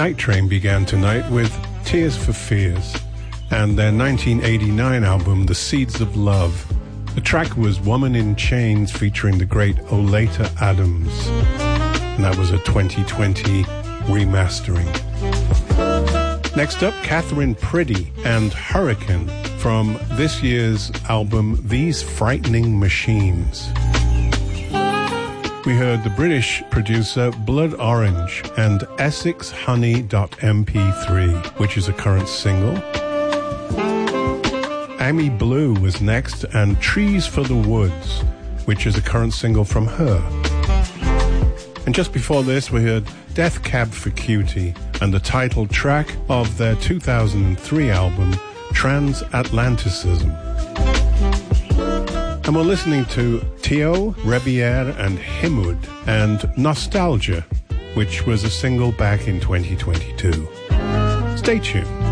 Night Train began tonight with Tears for Fears and their 1989 album The Seeds of Love. The track was Woman in Chains featuring the great Oleta Adams, and that was a 2020 remastering. Next up, Catherine Priddy and Hurricane from this year's album These Frightening Machines. We heard the British producer Blood Orange and Essex Honey.mp3, which is a current single. Amy Blue was next, and Trees for the Woods, which is a current single from her. And just before this, we heard Death Cab for Cutie and the title track of their 2003 album Transatlanticism. And we're listening to Tio, Rebier and Himud and Nostalgia, which was a single back in 2022. Stay tuned.